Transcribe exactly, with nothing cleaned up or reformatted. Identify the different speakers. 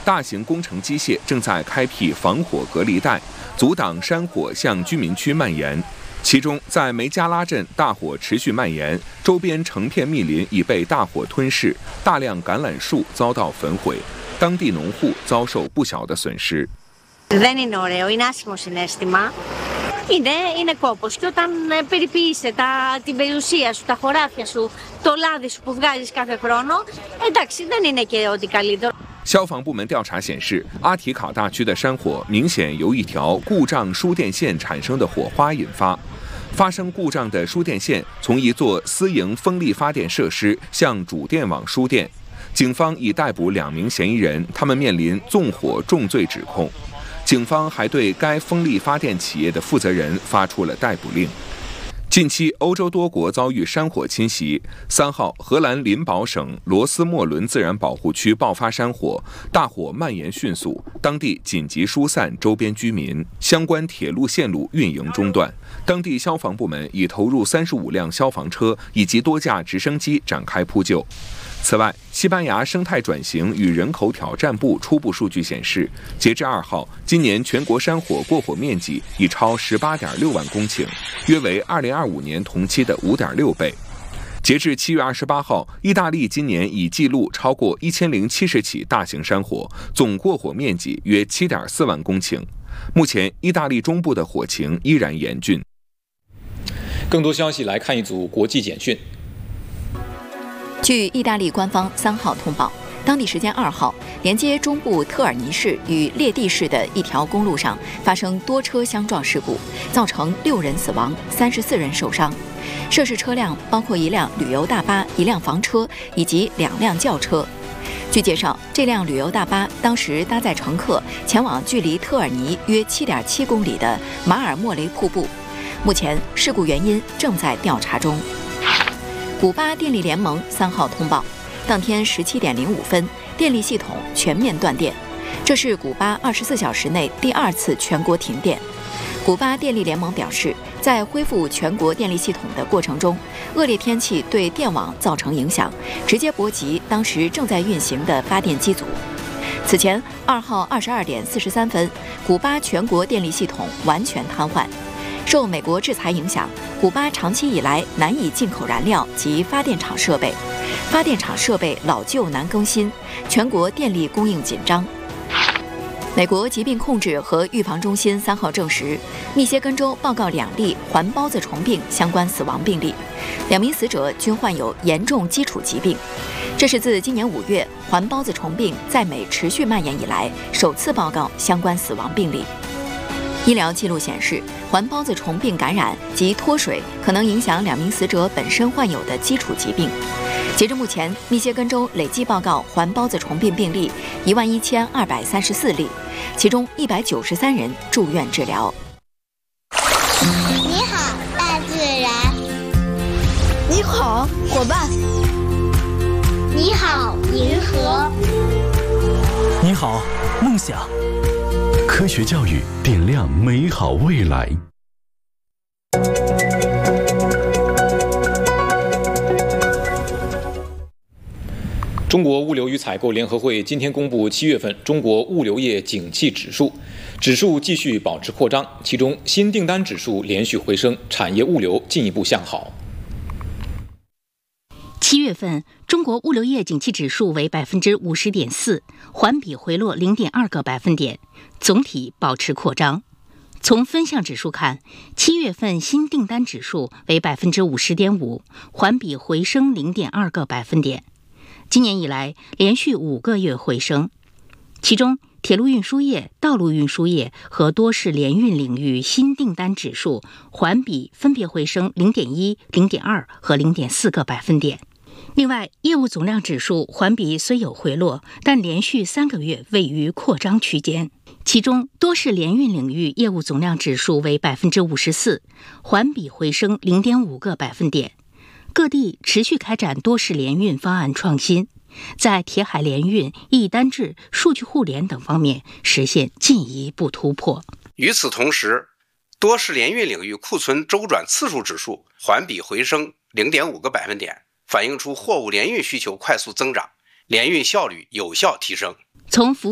Speaker 1: 大型工程机械正在开辟防火隔离带，阻挡山火向居民区蔓延。其中，在梅加拉镇，大火持续蔓延，周边成片密林已被大火吞噬，大量橄榄树遭到焚毁，当地农户遭受不小的损失。
Speaker 2: Δεν είναι ωραίο, είναι άσχημο συναίσθημα. Είναι, είναι κόπος και όταν περιποιείσαι τα, την περιουσία σου, τα χωράφια σου, το λάδι σου που βγάζεις κάθε χρόνο, εντάξει, δεν είναι και ό,τι καλύτερο.
Speaker 1: 消防部门调查显示，阿提卡大区的山火明显由一条故障输电线产生的火花引发。发生故障的输电线从一座私营风力发电设施向主电网输电。警方已逮捕两名嫌疑人，他们面临纵火重罪指控。警方还对该风力发电企业的负责人发出了逮捕令。近期，欧洲多国遭遇山火侵袭。三号，荷兰林堡省罗斯莫伦自然保护区爆发山火，大火蔓延迅速，当地紧急疏散周边居民，相关铁路线路运营中断。当地消防部门已投入三十五辆消防车以及多架直升机展开扑救。此外，西班牙生态转型与人口挑战部初步数据显示，截至二号，今年全国山火过火面积已超十八点六万公顷，约为二零二五年同期的五点六倍。截至七月二十八号，意大利今年已记录超过一千零七十起大型山火，总过火面积约七点四万公顷。目前，意大利中部的火情依然严峻。
Speaker 3: 更多消息来看一组国际简讯。
Speaker 4: 据意大利官方三号通报，当地时间二号，连接中部特尔尼市与列蒂市的一条公路上发生多车相撞事故，造成六人死亡、三十四人受伤。涉事车辆包括一辆旅游大巴、一辆房车以及两辆轿车。据介绍，这辆旅游大巴当时搭载乘客前往距离特尔尼约 七点七公里的马尔莫雷瀑布。目前，事故原因正在调查中。古巴电力联盟三号通报，当天十七点零五分，电力系统全面断电，这是古巴二十四小时内第二次全国停电。古巴电力联盟表示，在恢复全国电力系统的过程中，恶劣天气对电网造成影响，直接波及当时正在运行的发电机组。此前，二号二十二点四十三分，古巴全国电力系统完全瘫痪。受美国制裁影响，古巴长期以来难以进口燃料及发电厂设备，发电厂设备老旧难更新，全国电力供应紧张。美国疾病控制和预防中心三号证实，密歇根州报告两例环孢子虫病相关死亡病例，两名死者均患有严重基础疾病。这是自今年五月环孢子虫病在美持续蔓延以来首次报告相关死亡病例。医疗记录显示，环孢子虫病感染及脱水可能影响两名死者本身患有的基础疾病。截至目前，密歇根州累计报告环孢子虫病病例一万一千二百三十四例，其中一百九十三人住院治疗。
Speaker 5: 你好，大自然。
Speaker 6: 你好，伙伴。
Speaker 5: 你好，银河。
Speaker 7: 你好，梦想。科学教育点亮美好未来。
Speaker 3: 中国物流与采购联合会今天公布七月份中国物流业景气指数，指数继续保持扩张，其中新订单指数连续回升，产业物流进一步向好。
Speaker 8: 七月份，中国物流业景气指数为百分之五十点四，环比回落零点二个百分点，总体保持扩张。从分项指数看，七月份新订单指数为百分之五十点五，环比回升零点二个百分点。今年以来连续五个月回升，其中铁路运输业、道路运输业和多式联运领域新订单指数环比分别回升零点一、零点二和零点四个百分点。另外，业务总量指数环比虽有回落，但连续三个月位于扩张区间。其中，多式联运领域业务总量指数为百分之五十四，环比回升零点五个百分点。各地持续开展多式联运方案创新，在铁海联运、一单制、数据互联等方面实现进一步突破。
Speaker 9: 与此同时，多式联运领域库存周转次数指数环比回升零点五个百分点，反映出货物联运需求快速增长，联运效率有效提升。
Speaker 8: 从服